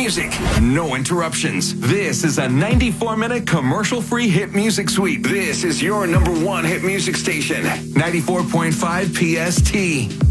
music, no interruptions. This is a 94-minute commercial-free hit music suite. This is your number one hit music station, 94.5 PST.